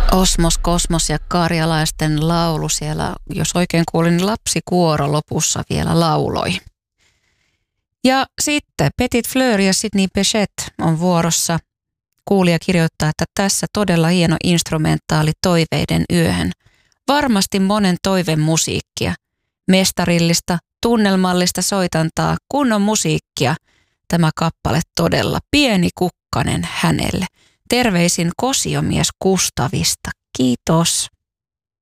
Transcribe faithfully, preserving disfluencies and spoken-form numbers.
Osmos, Kosmos ja karjalaisten laulu siellä, jos oikein kuulin, niin lapsikuoro lopussa vielä lauloi. Ja sitten Petit Fleur ja Sidney Bechet on vuorossa. Kuulija kirjoittaa, että tässä todella hieno instrumentaali toiveiden yöhön. Varmasti monen toiveen musiikkia. Mestarillista, tunnelmallista soitantaa, kunnon musiikkia. Tämä kappale todella pieni kukkanen hänelle. Terveisin kosiomies Kustavista. Kiitos.